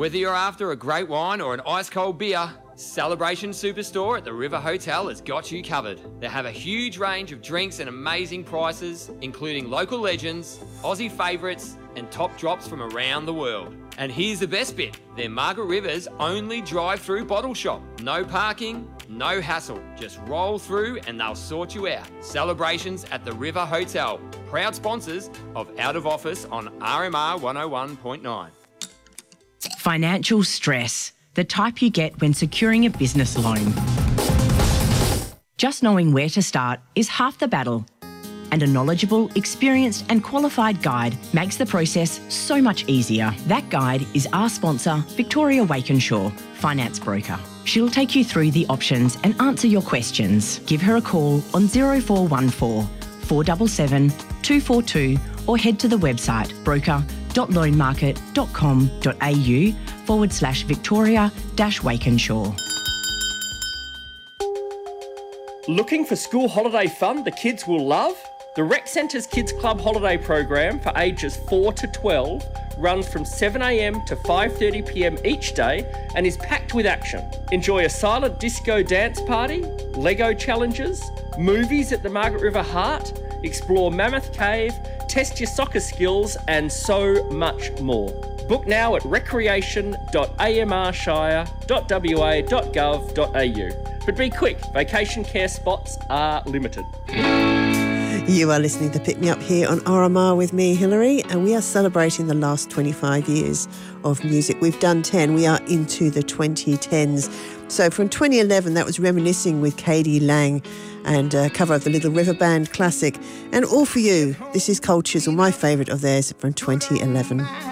Whether you're after a great wine or an ice-cold beer, Celebration Superstore at the River Hotel has got you covered. They have a huge range of drinks and amazing prices, including local legends, Aussie favourites, and top drops from around the world. And here's the best bit, they're Margaret River's only drive-through bottle shop. No parking, no hassle. Just roll through and they'll sort you out. Celebrations at the River Hotel, proud sponsors of Out of Office on RMR 101.9. Financial stress, the type you get when securing a business loan. Just knowing where to start is half the battle, and a knowledgeable, experienced and qualified guide makes the process so much easier. That guide is our sponsor, Victoria Wakenshaw, finance broker. She'll take you through the options and answer your questions. Give her a call on 0414 477 242 or head to the website broker.loanmarket.com.au/Victoria-Wakenshaw. Looking for school holiday fun the kids will love? The Rec Centre's Kids Club holiday program for ages 4 to 12 runs from 7am to 5:30pm each day and is packed with action. Enjoy a silent disco dance party, Lego challenges, movies at the Margaret River Heart, explore Mammoth Cave, test your soccer skills and so much more. Book now at recreation.amrshire.wa.gov.au. But be quick, vacation care spots are limited. You are listening to Pick Me Up here on RMR with me, Hilary, and we are celebrating the last 25 years of music. We've done 10. We are into the 2010s. So from 2011, that was Reminiscing with K.D. Lang and a cover of the Little River Band classic. And All For You, this is Cold Chisel, my favourite of theirs from 2011.